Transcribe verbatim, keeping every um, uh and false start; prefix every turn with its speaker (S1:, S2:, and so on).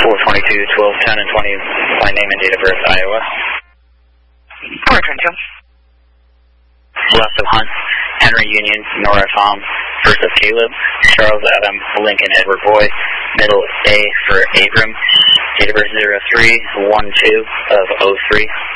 S1: four twenty-two, twelve, ten, and twenty, by name and date of birth, Iowa.
S2: four twenty-two.
S1: Left of Hunt, Henry Union, Nora Tom, first of Caleb, Charles Adam, Lincoln Edward Boy, middle A for Abram, date of birth zero three one two of oh three.